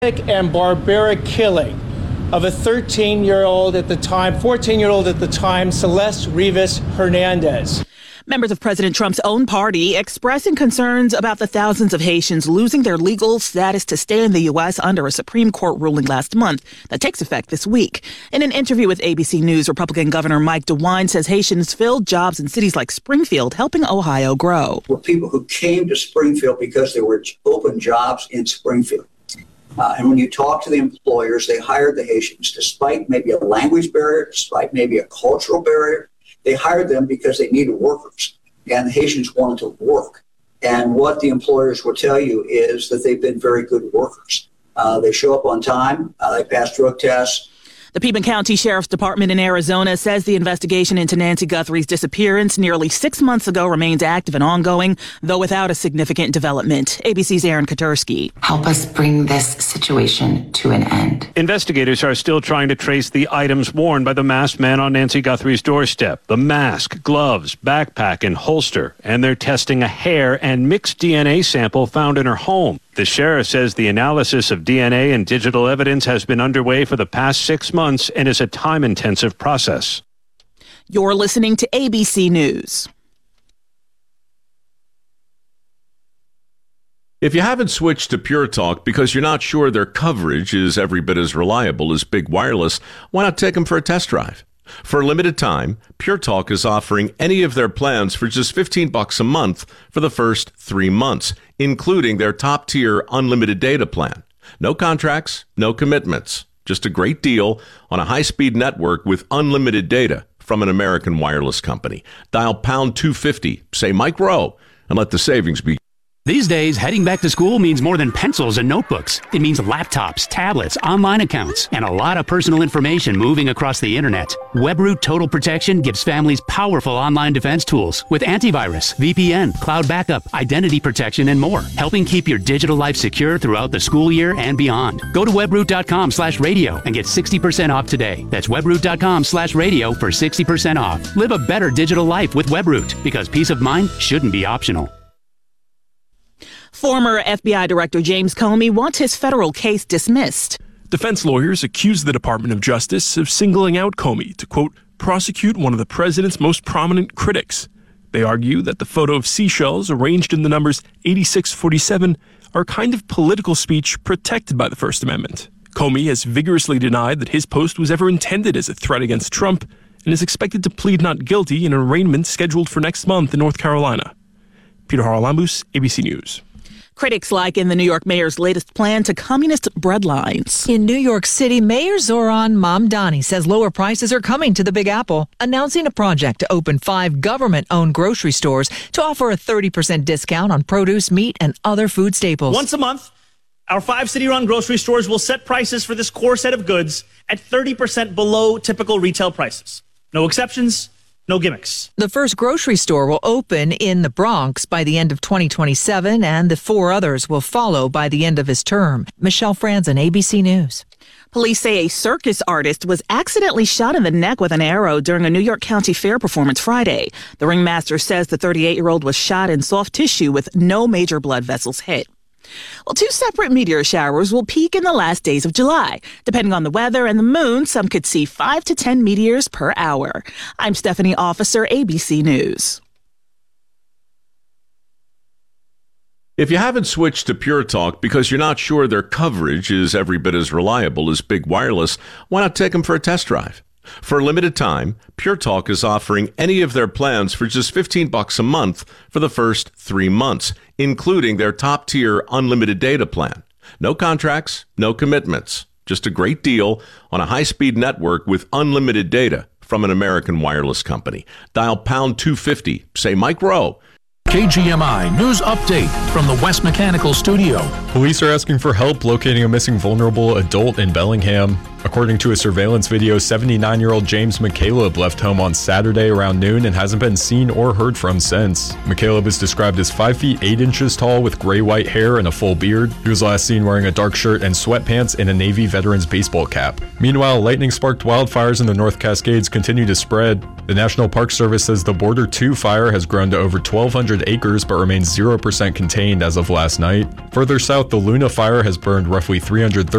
and barbaric killing of a 14-year-old at the time, Celeste Rivas Hernandez. Members of President Trump's own party expressing concerns about the thousands of Haitians losing their legal status to stay in the U.S. under a Supreme Court ruling last month that takes effect this week. In an interview with ABC News, Republican Governor Mike DeWine says Haitians filled jobs in cities like Springfield, helping Ohio grow. Were people who came to Springfield because there were open jobs in Springfield. And when you talk to the employers, they hired the Haitians despite maybe a language barrier, despite maybe a cultural barrier. They hired them because they needed workers, and the Haitians wanted to work. And what the employers will tell you is that they've been very good workers. They show up on time. They pass drug tests. The Pima County Sheriff's Department in Arizona says the investigation into Nancy Guthrie's disappearance nearly 6 months ago remains active and ongoing, though without a significant development. ABC's Aaron Katursky. Help us bring this situation to an end. Investigators are still trying to trace the items worn by the masked man on Nancy Guthrie's doorstep. The mask, gloves, backpack, and holster. And they're testing a hair and mixed DNA sample found in her home. The sheriff says the analysis of DNA and digital evidence has been underway for the past 6 months and is a time-intensive process. You're listening to ABC News. If you haven't switched to Pure Talk because you're not sure their coverage is every bit as reliable as Big Wireless, why not take them for a test drive? For a limited time, Pure Talk is offering any of their plans for just $15 a month for the first 3 months, including their top-tier unlimited data plan. No contracts, no commitments. Just a great deal on a high-speed network with unlimited data from an American wireless company. Dial pound 250, say Mike Rowe, and let the savings be. These days, heading back to school means more than pencils and notebooks. It means laptops, tablets, online accounts, and a lot of personal information moving across the internet. WebRoot Total Protection gives families powerful online defense tools with antivirus, VPN, cloud backup, identity protection, and more, helping keep your digital life secure throughout the school year and beyond. Go to webroot.com/radio and get 60% off today. That's webroot.com/radio for 60% off. Live a better digital life with WebRoot, because peace of mind shouldn't be optional. Former FBI Director James Comey wants his federal case dismissed. Defense lawyers accuse the Department of Justice of singling out Comey to, quote, prosecute one of the president's most prominent critics. They argue that the photo of seashells arranged in the numbers 8647 are a kind of political speech protected by the First Amendment. Comey has vigorously denied that his post was ever intended as a threat against Trump and is expected to plead not guilty in an arraignment scheduled for next month in North Carolina. Peter Haralambous, ABC News. Critics liken the New York mayor's latest plan to communist breadlines. In New York City, Mayor Zoran Mamdani says lower prices are coming to the Big Apple, announcing a project to open 5 government-owned grocery stores to offer a 30% discount on produce, meat, and other food staples. Once a month, our 5 city-run grocery stores will set prices for this core set of goods at 30% below typical retail prices. No exceptions. No gimmicks. The first grocery store will open in the Bronx by the end of 2027, and the 4 others will follow by the end of his term. Michelle Franzen, ABC News. Police say a circus artist was accidentally shot in the neck with an arrow during a New York County Fair performance Friday. The ringmaster says the 38-year-old was shot in soft tissue with no major blood vessels hit. Well, 2 separate meteor showers will peak in the last days of July. Depending on the weather and the moon, some could see 5 to 10 meteors per hour. I'm Stephanie Officer, ABC News. If you haven't switched to Pure Talk because you're not sure their coverage is every bit as reliable as Big Wireless, why not take them for a test drive? For a limited time, Pure Talk is offering any of their plans for just $15 a month for the first 3 months, including their top-tier unlimited data plan. No contracts, no commitments. Just a great deal on a high-speed network with unlimited data from an American wireless company. Dial pound 250, say Mike Rowe. KGMI News Update from the West Mechanical Studio. Police are asking for help locating a missing vulnerable adult in Bellingham. According to a surveillance video, 79-year-old James McCaleb left home on Saturday around noon and hasn't been seen or heard from since. McCaleb is described as 5 feet 8 inches tall with gray-white hair and a full beard. He was last seen wearing a dark shirt and sweatpants and a Navy veteran's baseball cap. Meanwhile, lightning-sparked wildfires in the North Cascades continue to spread. The National Park Service says the Border 2 fire has grown to over 1,200 acres but remains 0% contained as of last night. Further south, the Luna fire has burned roughly 330